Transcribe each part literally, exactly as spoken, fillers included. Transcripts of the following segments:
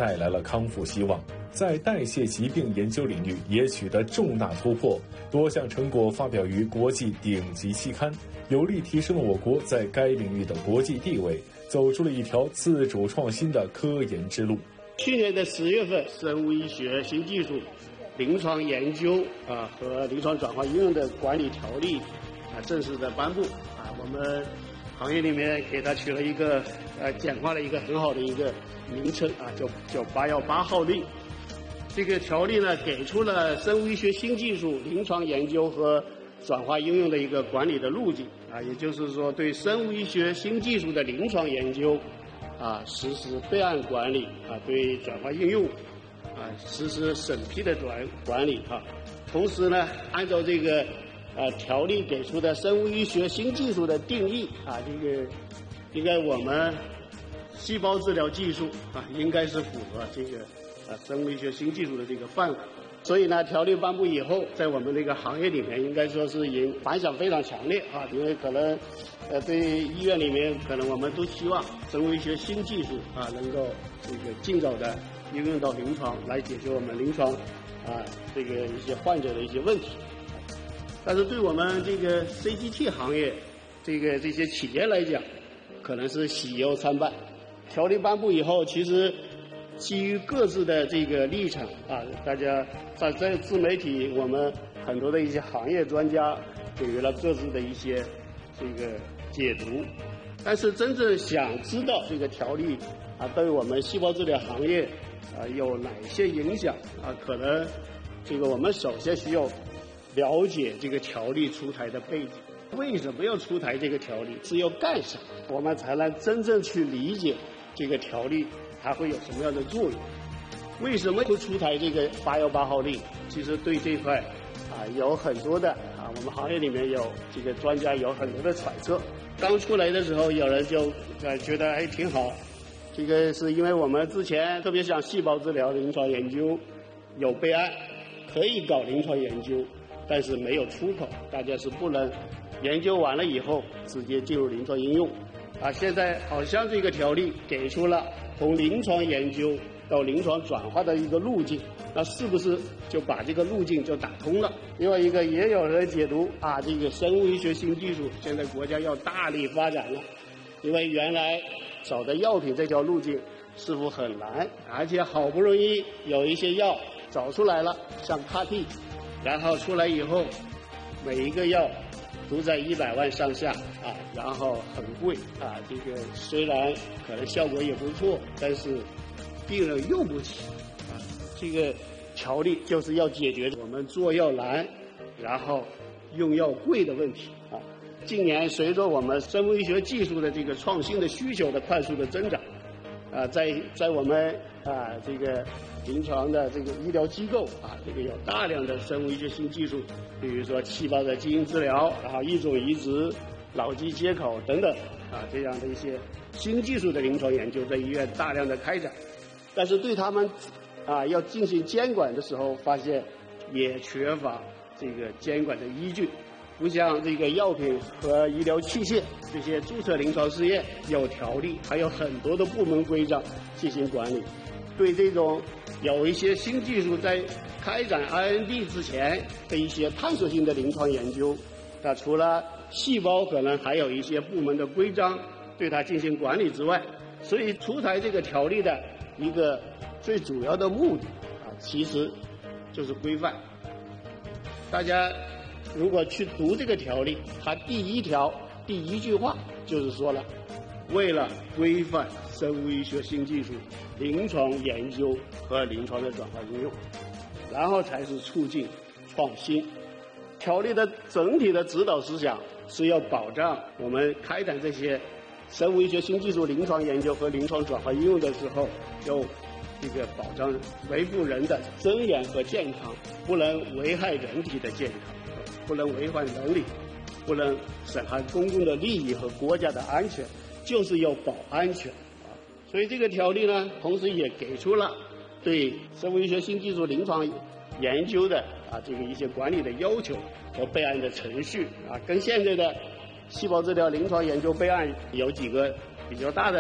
带来了康复希望。在代谢疾病研究领域也取得重大突破，多项成果发表于国际顶级期刊，有力提升了我国在该领域的国际地位，走出了一条自主创新的科研之路。 去年的十月份，生物医学新技术临床研究啊和临床转化应用的管理条例啊正式的颁布啊，我们行业里面给它取了一个呃简化了一个很好的一个名称啊，叫叫八幺八号令。这个条例呢，给出了生物医学新技术临床研究和转化应用的一个管理的路径啊，也就是说，对生物医学新技术的临床研究啊实施备案管理啊，对转化应用啊实施审批的管管理哈、啊。同时呢，按照这个呃条例给出的生物医学新技术的定义啊，这个应该我们细胞治疗技术啊，应该是符合这个。啊，生物医学新技术的这个范围，所以呢，条例颁布以后，在我们这个行业里面，应该说是引反响非常强烈啊。因为可能，呃，对医院里面，可能我们都希望生物医学新技术啊，能够这个尽早的应用到临床，来解决我们临床啊这个一些患者的一些问题。但是对我们这个 C G T 行业，这个这些企业来讲，可能是喜忧参半。条例颁布以后，其实。基于各自的这个立场啊，大家在在自媒体，我们很多的一些行业专家给予了各自的一些这个解读，但是真正想知道这个条例啊对我们细胞治疗行业啊有哪些影响啊，可能这个我们首先需要了解这个条例出台的背景，为什么要出台这个条例，是要干啥，我们才能真正去理解这个条例。它会有什么样的作用？为什么会出台这个八幺八号令？其实对这块啊有很多的啊，我们行业里面有这个专家有很多的揣测。刚出来的时候，有人就呃觉得哎挺好，这个是因为我们之前特别像细胞治疗临床研究有备案，可以搞临床研究，但是没有出口，大家是不能研究完了以后直接进入临床应用。啊，现在好像这个条例给出了从临床研究到临床转化的一个路径，那是不是就把这个路径就打通了？另外一个也有人解读啊，这个生物医学新技术现在国家要大力发展了，因为原来找的药品这条路径似乎很难，而且好不容易有一些药找出来了，像 C A R T， 然后出来以后，每一个药都在一百万上下啊，然后很贵啊。这个虽然可能效果也不错，但是病人用不起啊。这个条例就是要解决我们做药难，然后用药贵的问题啊。近年随着我们生物医学技术的这个创新的需求的快速的增长，啊，在在我们啊这个临床的这个医疗机构啊，这个有大量的生物医学新技术，比如说细胞的基因治疗，然后异种移植、脑机接口等等啊，这样的一些新技术的临床研究在医院大量的开展，但是对他们啊要进行监管的时候，发现也缺乏这个监管的依据。不像这个药品和医疗器械这些注册临床试验有条例，还有很多的部门规章进行管理。对这种有一些新技术在开展 I N D 之前的一些探索性的临床研究，那除了细胞可能还有一些部门的规章对它进行管理之外，所以出台这个条例的一个最主要的目的啊，其实就是规范。大家如果去读这个条例，它第一条第一句话就是说了，为了规范生物医学新技术临床研究和临床的转化应用，然后才是促进创新。条例的整体的指导思想是要保障我们开展这些生物医学新技术临床研究和临床转化应用的时候，要这个保障维护人的尊严和健康，不能危害人体的健康，不能违反伦理，不能损害公共的利益和国家的安全，就是要保安全啊。所以这个条例呢，同时也给出了对生物医学新技术临床研究的啊这个一些管理的要求和备案的程序啊，跟现在的细胞治疗临床研究备案有几个比较大的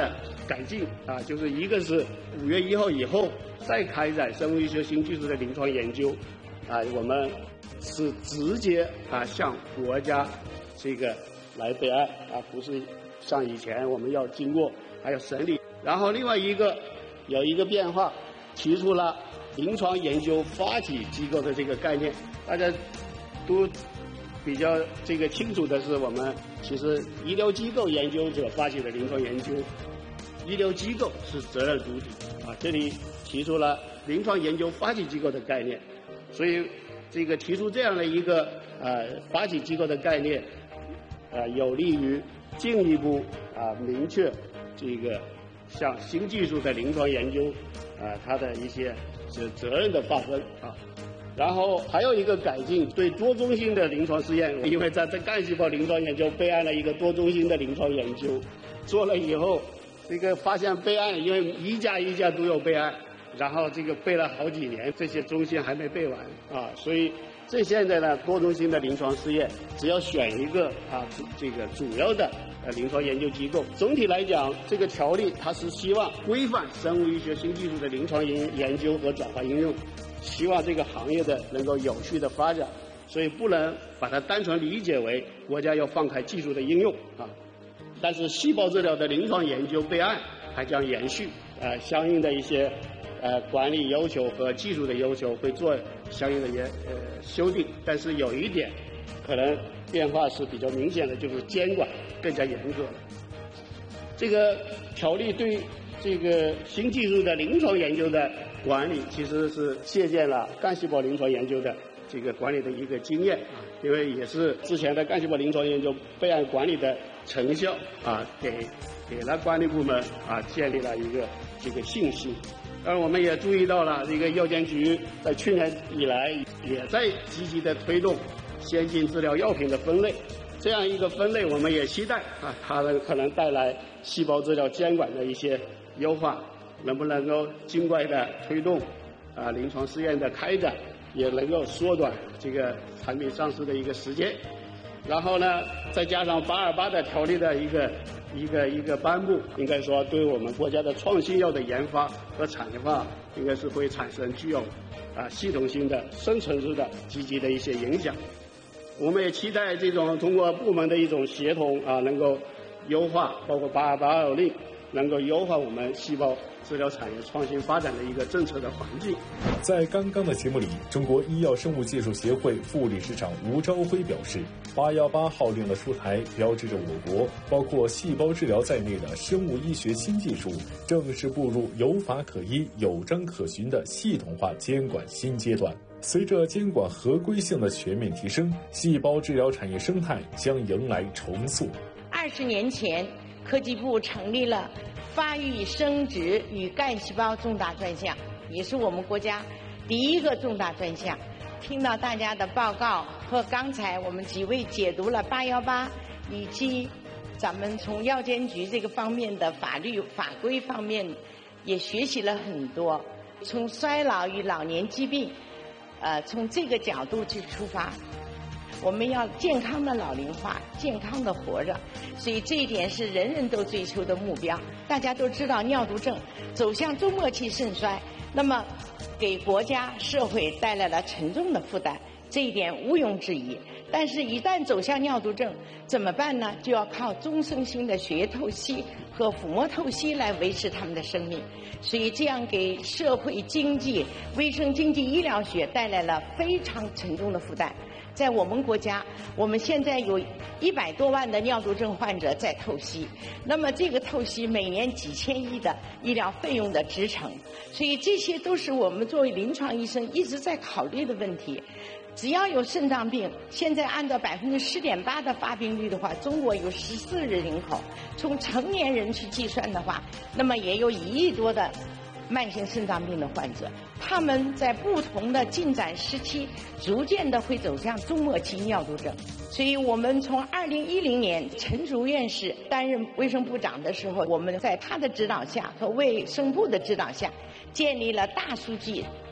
改进啊，就是一个是五月一号以后再开展生物医学新技术的临床研究，啊，我们是直接啊向国家这个来备案啊，不是像以前我们要经过还要审理。然后另外一个有一个变化，提出了临床研究发起机构的这个概念。大家都比较这个清楚的是，我们其实医疗机构研究者发起的临床研究，医疗机构是责任主体啊。这里提出了临床研究发起机构的概念，所以这个提出这样的一个呃发起机构的概念，呃，有利于进一步啊明确这个像新技术的临床研究啊它的一些是责任的划分啊。然后还有一个改进，对多中心的临床试验，因为在这干细胞临床研究备案了一个多中心的临床研究，做了以后，这个发现备案，因为一家一家都有备案，然后这个备了好几年，这些中心还没备完啊，所以这现在呢多中心的临床试验，只要选一个啊这个主要的呃临床研究机构。总体来讲，这个条例它是希望规范生物医学新技术的临床研研究和转化应用。希望这个行业的能够有序的发展，所以不能把它单纯理解为国家要放开技术的应用啊。但是细胞治疗的临床研究备案还将延续，呃，相应的一些呃管理要求和技术的要求会做相应的也呃修订。但是有一点可能变化是比较明显的，就是监管更加严格了。这个条例对这个新技术的临床研究的管理其实是借鉴了干细胞临床研究的这个管理的一个经验啊，因为也是之前的干细胞临床研究备案管理的成效啊，给给了管理部门啊建立了一个这个信心。而我们也注意到了，这个药监局在去年以来也在积极的推动先进治疗药品的分类，这样一个分类，我们也期待啊，它能可能带来细胞治疗监管的一些优化。能不能够尽快的推动啊临床试验的开展，也能够缩短这个产品上市的一个时间。然后呢，再加上八二八的条例的一个一个一个颁布，应该说对我们国家的创新药的研发和产业化，应该是会产生具有啊系统性的深层次的积极的一些影响。我们也期待这种通过部门的一种协同啊，能够优化，包括八二八二令，能够优化我们细胞治疗产业创新发展的一个政策的环境。 在刚刚的节目里，中国医药生物技术协会副理事长吴朝辉表示，八幺八号令的出台，标志着我国包括细胞治疗在内的生物医学新技术正式步入有法可依、有章可循的系统化监管新阶段。随着监管合规性的全面提升，细胞治疗产业生态将迎来重塑。 二十年前，科技部成立了发育生殖与干细胞重大专项，也是我们国家第一个重大专项。听到大家的报告和刚才我们几位解读了八幺八以及咱们从药监局这个方面的法律法规方面也学习了很多，从衰老与老年疾病呃，从这个角度去出发，我们要健康的老龄化，健康的活着，所以这一点是人人都追求的目标。大家都知道尿毒症走向终末期肾衰，那么给国家社会带来了沉重的负担，这一点毋庸置疑。但是一旦走向尿毒症怎么办呢？就要靠终生性的血液透析和腹膜透析来维持他们的生命，所以这样给社会经济、卫生经济、医疗学带来了非常沉重的负担。在我们国家，我们现在有一百多万的尿毒症患者在透析，那么这个透析每年几千亿的医疗费用的支撑，所以这些都是我们作为临床医生一直在考虑的问题。只要有肾脏病，现在按照百分之十点八的发病率的话，中国有十四亿人口，从成年人去计算的话，那么也有一亿多的慢性肾脏病的患者，他们在不同的进展时期，逐渐的会走向终末期尿毒症。所以我们从二零一零年陈竺院士担任卫生部长的时候，我们在他的指导下和卫生部的指导下，建立了大数据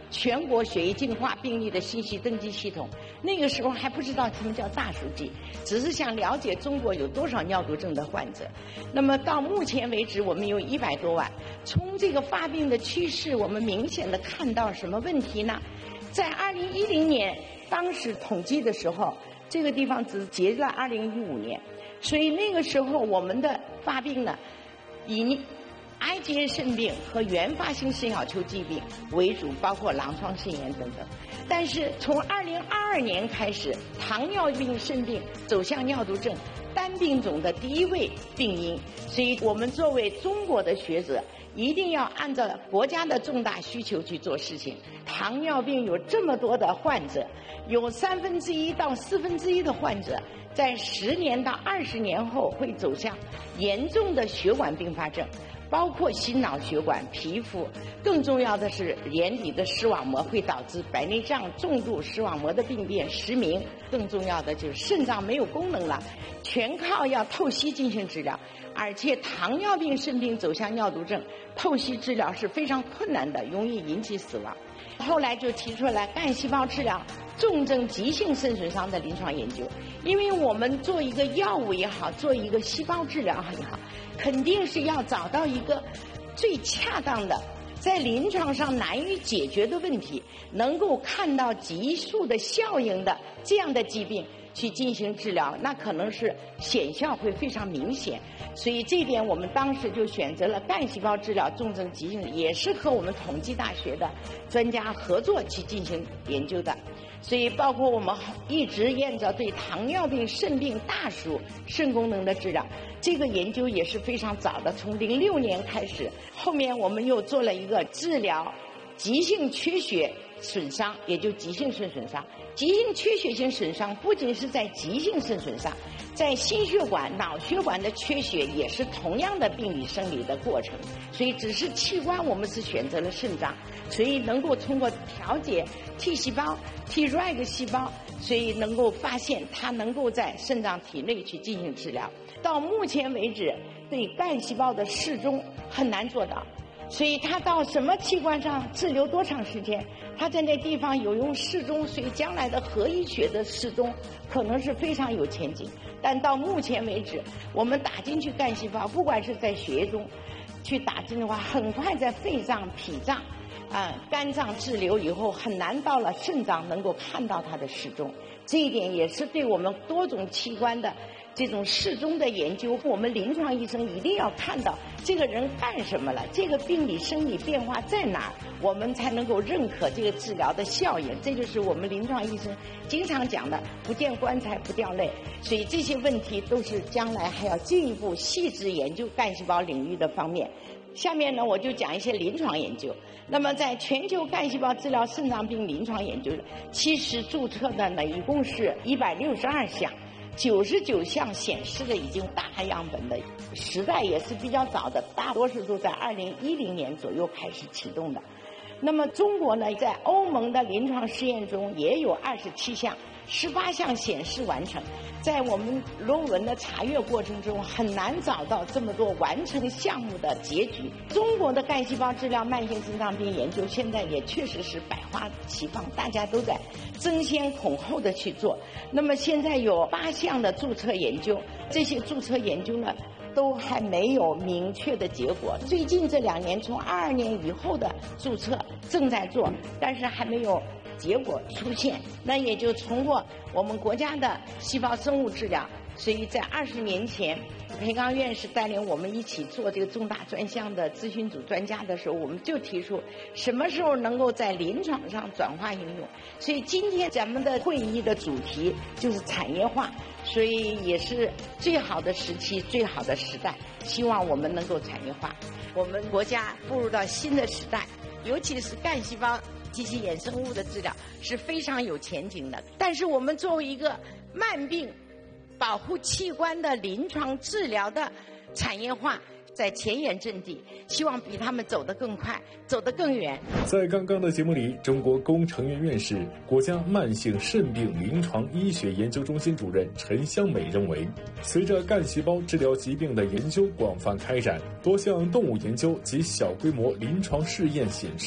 全国血液净化病例的信息登记系统。那个时候还不知道什么叫大数据，只是想了解中国有多少尿毒症的患者。那么到目前为止，我们有一百多万。从这个发病的趋势，我们明显的看到什么问题呢？在二零一零年，当时统计的时候，这个地方只截了二零一五年，所以那个时候我们的发病呢，以癌结肾病和原发性肾小球疾病为主，包括狼疮、肾炎等等。但是从二零二二年开始，糖尿病肾病走向尿毒症单病种的第一位病因，所以我们作为中国的学者，一定要按照国家的重大需求去做事情。糖尿病有这么多的患者，有三分之一到四分之一的患者在十年到二十年后会走向严重的血管并发症，包括心脑血管、皮肤，更重要的是眼底的视网膜会导致白内障、重度视网膜的病变、失明，更重要的就是肾脏没有功能了，全靠要透析进行治疗。而且糖尿病肾病走向尿毒症，透析治疗是非常困难的，容易引起死亡。后来就提出来干细胞治疗重症急性肾损伤的临床研究，因为我们做一个药物也好，做一个细胞治疗也好，肯定是要找到一个最恰当的，在临床上难以解决的问题，能够看到急速的效应的这样的疾病去进行治疗，那可能是显效会非常明显。所以这一点我们当时就选择了干细胞治疗重症急性，也是和我们统计大学的专家合作去进行研究的。所以包括我们一直沿着对糖尿病肾病大属肾功能的治疗，这个研究也是非常早的，从零六年开始。后面我们又做了一个治疗急性缺血损伤，也就急性肾损伤。急性缺血性损伤不仅是在急性肾损伤，在心血管、脑血管的缺血也是同样的病理生理的过程。所以只是器官我们是选择了肾脏，所以能够通过调节 T 细胞、Treg 细胞，所以能够发现它能够在肾脏体内去进行治疗。到目前为止，对干细胞的适中很难做到。所以它到什么器官上滞留多长时间，它在那地方有用适中，所以将来的核医学的适中可能是非常有前景。但到目前为止，我们打进去干细胞，不管是在血液中去打进的话，很快在肺脏、脾脏、啊、呃、肝脏滞留以后，很难到了肾脏能够看到它的适中。这一点也是对我们多种器官的这种适中的研究，我们临床医生一定要看到这个人干什么了，这个病理生理变化在哪儿，我们才能够认可这个治疗的效应。这就是我们临床医生经常讲的不见棺材不掉泪。所以这些问题都是将来还要进一步细致研究干细胞领域的方面。下面呢，我就讲一些临床研究。那么在全球干细胞治疗肾脏病临床研究，其实注册的呢一共是一百六十二项，九十九项显示的已经大样本的，时代也是比较早的，大多数都在二零一零年左右开始启动的。那么中国呢，在欧盟的临床试验中也有二十七项，十八项显示完成。在我们论文的查阅过程中，很难找到这么多完成项目的结局。中国的干细胞治疗慢性肾脏病研究现在也确实是百花齐放，大家都在争先恐后的去做。那么现在有八项的注册研究，这些注册研究呢都还没有明确的结果。最近这两年，从二二年以后的注册正在做，但是还没有结果出现。那也就通过我们国家的细胞生物治疗，所以在二十年前，裴刚院士带领我们一起做这个重大专项的咨询组专家的时候，我们就提出什么时候能够在临床上转化应用。所以今天咱们的会议的主题就是产业化，所以也是最好的时期、最好的时代，希望我们能够产业化。我们国家步入到新的时代，尤其是干细胞机器衍生物的治疗是非常有前景的。但是我们作为一个慢病保护器官的临床治疗的产业化，在前沿阵地，希望比他们走得更快，走得更远。 在刚刚的节目里，中国工程院院士、国家慢性肾病临床医学研究中心主任陈香美认为，随着干细胞治疗疾病的研究广泛开展，多项动物研究及小规模临床试验显示，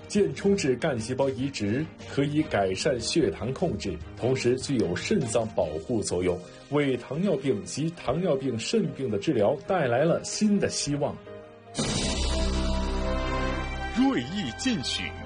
间充质干细胞移植可以改善血糖控制，同时具有肾脏保护作用，为糖尿病及糖尿病肾病的治疗带来了新的希望。 锐意进取。